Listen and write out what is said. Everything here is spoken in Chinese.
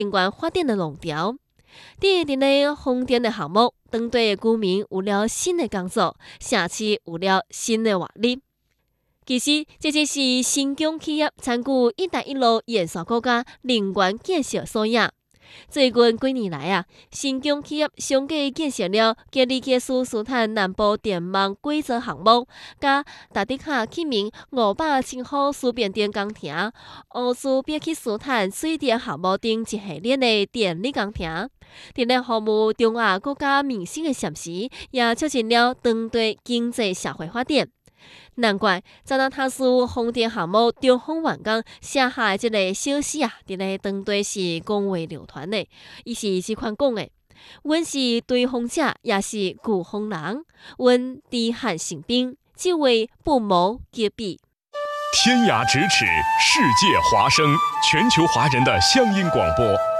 能源发展的浪潮。第二个风电的项目，当地的居民有了新的工作，社区有了新的活力。其实，这只是新疆企业参与“一带一路”沿线国家能源建设所影。最近几年来新疆企业相继建设了吉尔吉斯斯坦南部电网规则项目、甲达迪卡启明500千户变电工程、乌兹别克斯坦水电项目等一系列的电力工程。电力服务中亚国家民生的同时，也促进了当地经济社会发展。难怪扎纳塔斯风电项目中方员工写下这个消息伫咧当地是广为流传的。伊是这款讲的：阮是追风者，也是顾风人。阮滴汗成冰，只为不谋结弊。 天涯咫尺，世界华声，全球华人的乡音广播。